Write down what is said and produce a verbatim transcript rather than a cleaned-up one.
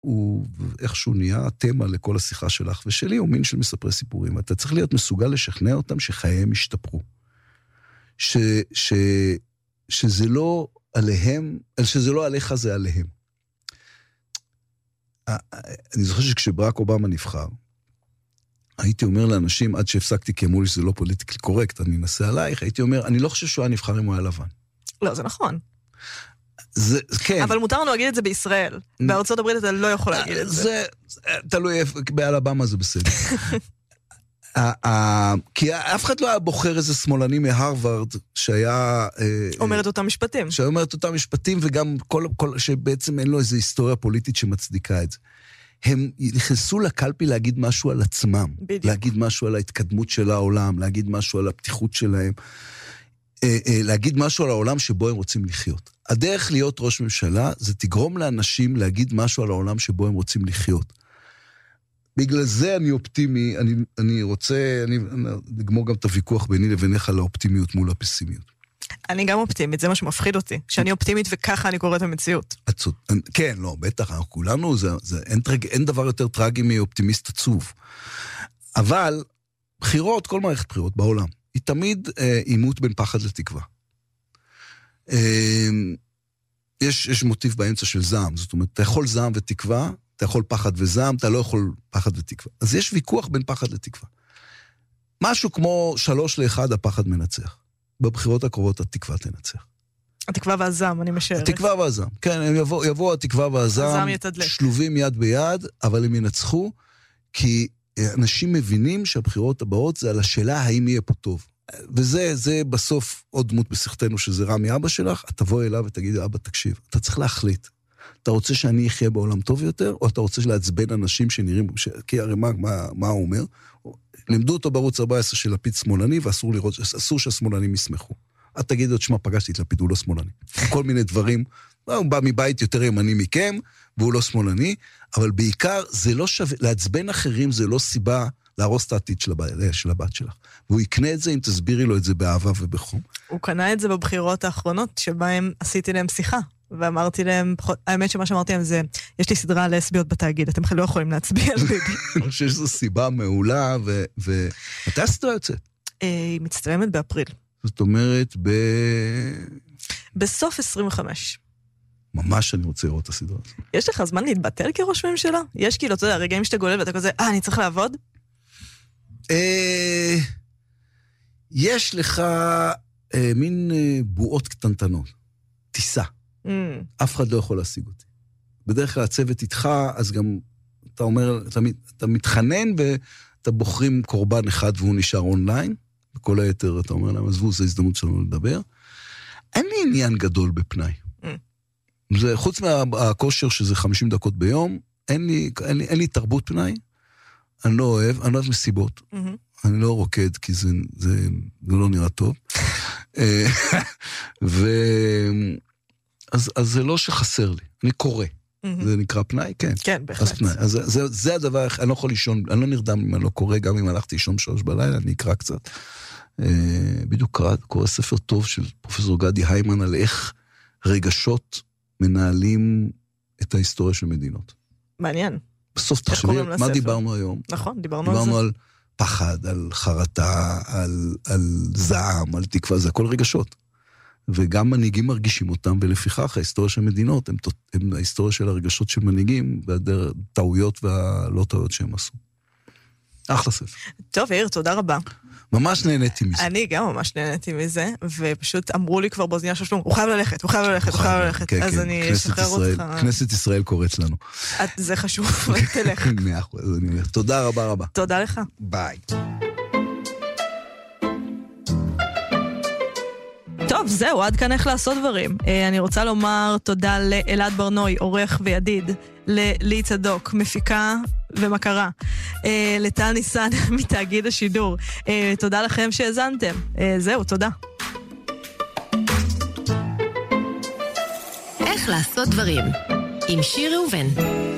הוא איכשהו נהיה תמה לכל השיחה שלך ושלי, הוא מין של מספרי סיפורים. אתה צריך להיות מסוגל לשכנע אותם שחייהם ישתפרו. ש, ש, שזה לא עליהם, שזה לא עליך, זה עליהם. אני זוכר שכשברק אובמה נבחר, הייתי אומר לאנשים, עד שהפסקתי כי אמרו לי שזה לא פוליטיקלי קורקט, אני אנסה עלייך, הייתי אומר, אני לא חושב שהוא היה נבחר אם הוא היה לבן. לא, זה נכון. זה, כן. אבל מותר לנו להגיד את זה בישראל. בארצות הברית אתה לא יכול להגיד את זה. זה, תלוי, באלבמה זה בסדר. כי אף אחד לא היה בוחר איזה שמאלני מהרווארד שהיה... אומר את אותם משפטים. שהיה אומר את אותם משפטים, וגם כל, כל, שבעצם אין לו איזו היסטוריה פוליטית שמצדיקה את זה. הם נכנסו לקלפי להגיד משהו על עצמם. בדיוק. להגיד משהו על ההתקדמות של העולם, להגיד משהו על הפתיחות שלהם, להגיד משהו על העולם שבו הם רוצים לחיות. הדרך להיות ראש ממשלה, זה תגרום לאנשים להגיד משהו על העולם שבו הם רוצים לחיות. בגלל זה אני אופטימי, אני, אני רוצה, אני נגמור גם את הוויכוח ביני לבינך על האופטימיות מול הפסימיות. אני גם אופטימית, זה מה שמפחיד אותי, שאני אופטימית וככה אני קוראת המציאות. כן, לא, בטח, כולנו, זה, זה, אין, טרג, אין דבר יותר טרגי מאופטימיסט עצוב. אבל בחירות, כל מערכת בחירות בעולם, היא תמיד אה, אימות בין פחד לתקווה. אה, יש, יש מוטיב באמצע של זעם, זאת אומרת, אתה יכול זעם ותקווה, אתה יכול פחד וזעם, אתה לא יכול פחד ותקווה. אז יש ויכוח בין פחד לתקווה. משהו כמו שלוש לאחד הפחד מנצח. בבחירות הקרובות התקווה תנצח. התקווה והזעם, אני משערת. התקווה והזעם, כן, הם יבוא, יבוא התקווה והזעם, שלובים יד ביד, אבל הם ינצחו, כי אנשים מבינים שהבחירות הבאות זה על השאלה האם יהיה פה טוב. וזה, זה בסוף עוד דמות בשכתנו שזה רמי אבא שלך, את תבוא אליו ותגיד, אבא תקשיב, אתה צריך להחליט. אתה רוצה שאני אחיה בעולם טוב יותר, או אתה רוצה לעצבן אנשים שנראים, ש... כי הרי מה, מה, מה הוא אומר? לימדו אותו בערוץ ארבע עשרה של לפיד שמאלני, ואסור לראות, אסור שהשמאלנים יסמכו. את תגידו, תשמע, פגשתי את לפיד, הוא לא שמאלני. כל מיני דברים, הוא בא מבית יותר ימני מכם, והוא לא שמאלני, אבל בעיקר זה לא שווה, לעצבן אחרים זה לא סיבה להרוס את העתיד של הבת, של הבת שלך. והוא יקנה את זה אם תסבירי לו את זה באהבה ובחום. הוא קנה את זה בבחירות האחרונות, שבהם עשיתי להם שיחה. ואמרתי להם, האמת שמה שאמרתי להם זה, יש לי סדרה לסביות בתאגיד, אתם לא יכולים להצביע על ביבי. אני חושב שזו סיבה מעולה, ומתי הסדרה יוצאת? היא מצטלמת באפריל. זאת אומרת, ב... בסוף עשרים וחמש. ממש אני רוצה לראות את הסדרה. יש לך זמן להתבטל כראש ממשלה? יש כאילו, אתה יודע, הרגעים שאתה גולל ואתה כזה, אה, אני צריך לעבוד? יש לך מין בועות קטנטנות. טיסה. Mm. אף אחד לא יכול להשיג אותי. בדרך כלל הצוות איתך, אז גם אתה אומר, אתה, אתה מתחנן ואתה בוחרים קורבן אחד והוא נשאר אונליין, וכל היתר אתה אומר להם, עזבו, זו הזדמנות שלנו לדבר. אין לי עניין גדול בפנאי. Mm. זה, חוץ מהכושר שזה חמישים דקות ביום, אין לי, אין לי, אין לי תרבות פנאי, אני לא אוהב, אני לא אוהב מסיבות. Mm-hmm. אני לא רוקד, כי זה, זה, זה לא נראה טוב. ו... אז, אז זה לא שחסר לי, אני קורא. Mm-hmm. זה נקרא פנאי? כן. כן, בהחלט. פנאי. אז זה, זה, זה הדבר, אני לא יכול לישון, אני לא נרדם אם אני לא קורא, גם אם הלכתי לישון שלוש בלילה, אני אקרא קצת. בדיוק קרא, קורא ספר טוב של פרופסור גדי היימן, על איך רגשות מנהלים את ההיסטוריה של מדינות. מעניין. בסוף תחשבי, מה דיברנו היום? נכון, דיברנו על זה. דיברנו על פחד, על חרטה, על, על זעם, על תקווה, זה הכל רגשות. וגם מנהיגים מרגישים אותם, ולפיכך ההיסטוריה של מדינות, הם, הם ההיסטוריה של הרגשות של מנהיגים, והטעויות והלא טעויות שהם עשו. אחלה ספר. טוב, יאיר, תודה רבה. ממש נהניתי מזה. אני גם ממש נהניתי מזה, ופשוט אמרו לי כבר באוזניה של שלום, הוא חייב ללכת, הוא חייב ללכת, הוא חייב ללכת, אז אני אשחרר אותך. כנסת ישראל קוראת לנו. זה חשוב, תלך. מאה אחוז, אני אומר. תודה רבה רבה. תודה לך. ביי. טוב, זהו, עד כאן איך לעשות דברים. אני רוצה לומר תודה לאלעד ברנוי, עורך וידיד, ללי צדוק, מפיקה ומכרה, לטל ניסן מתאגיד השידור. תודה לכם שהזנתם. זהו, תודה. איך לעשות דברים עם שיר ראובן.